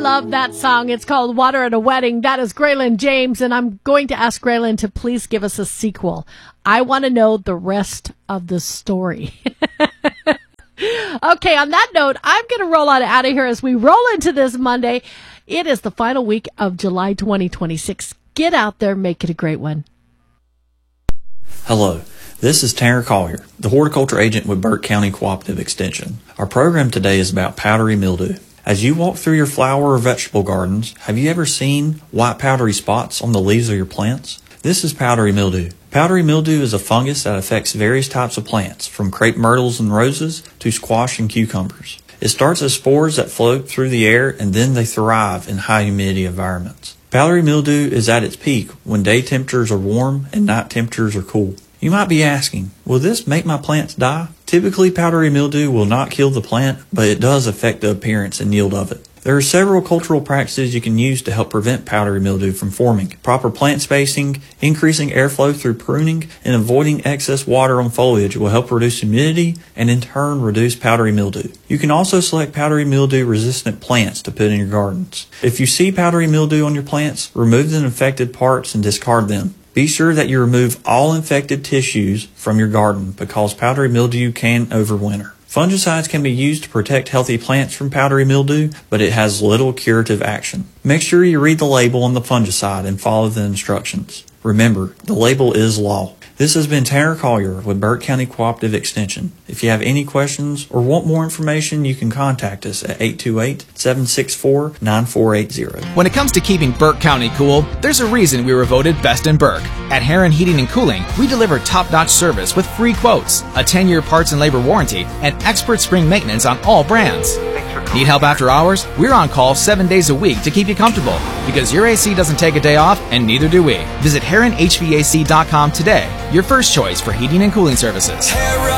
love that song. It's called Water at a Wedding. That is Graylin James, and I'm going to ask Graylin to please give us a sequel. I want to know the rest of the story. Okay, on that note, I'm going to roll on out of here as we roll into this Monday. It is the final week of July 2026. Get out there, make it a great one. Hello, this is Tanner Collier, the horticulture agent with Burke County Cooperative Extension. Our program today is about powdery mildew. As you walk through your flower or vegetable gardens, have you ever seen white powdery spots on the leaves of your plants? This is powdery mildew. Powdery mildew is a fungus that affects various types of plants, from crepe myrtles and roses to squash and cucumbers. It starts as spores that float through the air, and then they thrive in high humidity environments. Powdery mildew is at its peak when day temperatures are warm and night temperatures are cool. You might be asking, will this make my plants die? Typically, powdery mildew will not kill the plant, but it does affect the appearance and yield of it. There are several cultural practices you can use to help prevent powdery mildew from forming. Proper plant spacing, increasing airflow through pruning, and avoiding excess water on foliage will help reduce humidity and in turn reduce powdery mildew. You can also select powdery mildew resistant plants to put in your gardens. If you see powdery mildew on your plants, remove the infected parts and discard them. Be sure that you remove all infected tissues from your garden because powdery mildew can overwinter. Fungicides can be used to protect healthy plants from powdery mildew, but it has little curative action. Make sure you read the label on the fungicide and follow the instructions. Remember, the label is law. This has been Tanner Collier with Burke County Cooperative Extension. If you have any questions or want more information, you can contact us at 828-764-9480. When it comes to keeping Burke County cool, there's a reason we were voted Best in Burke. At Heron Heating and Cooling, we deliver top-notch service with free quotes, a 10-year parts and labor warranty, and expert spring maintenance on all brands. Need help after hours? We're on call 7 days a week to keep you comfortable, because your AC doesn't take a day off, and neither do we. Visit HeronHVAC.com today, your first choice for heating and cooling services.